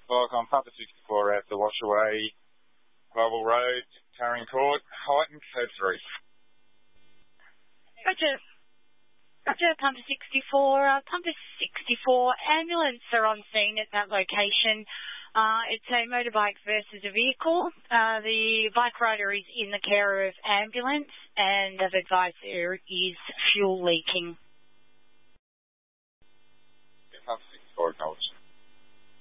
o'clock on Papa 64 at the Washaway, Global Road, Tarring Court, heightened code 3. Roger, Pumper 64. Pumper 64, ambulance are on scene at that location. It's a motorbike versus a vehicle. The bike rider is in the care of ambulance, and they've advised there is fuel leaking.